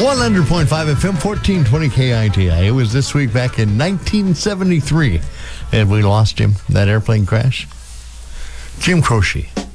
100.5 FM, 1420 KITI. It was this week back in 1973, and we lost him. That airplane crash. Jim Croce.